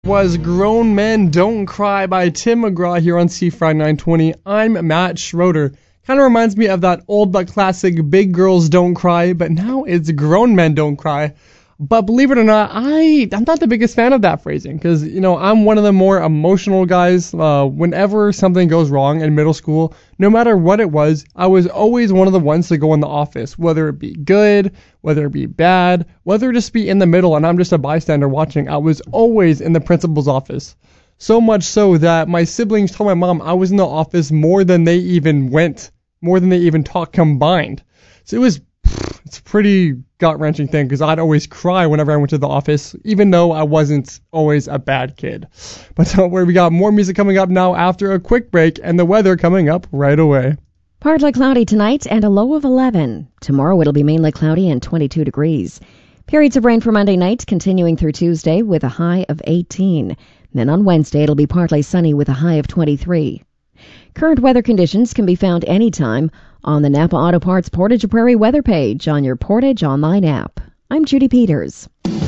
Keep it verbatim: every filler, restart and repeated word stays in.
Was Grown Men Don't Cry by Tim McGraw here on C Friday nine twenty. I'm Matt Schroeder. Kind of reminds me of that old but classic Big Girls Don't Cry, but now it's Grown Men Don't Cry. But believe it or not, I, I'm not the biggest fan of that phrasing because, you know, I'm one of the more emotional guys. Uh, whenever something goes wrong in middle school, no matter what it was, I was always one of the ones to go in the office, whether it be good, whether it be bad, whether it just be in the middle and I'm just a bystander watching. I was always in the principal's office. So much so that my siblings told my mom I was in the office more than they even went, more than they even talked combined. So it was It's a pretty gut-wrenching thing because I'd always cry whenever I went to the office, even though I wasn't always a bad kid. But don't worry, we got more music coming up now after a quick break and the weather coming up right away. Partly cloudy tonight and a low of eleven. Tomorrow it'll be mainly cloudy and twenty-two degrees. Periods of rain for Monday night continuing through Tuesday with a high of eighteen. Then on Wednesday it'll be partly sunny with a high of twenty-three. Current weather conditions can be found anytime on the Napa Auto Parts Portage Prairie weather page on your Portage online app. I'm Judy Peters.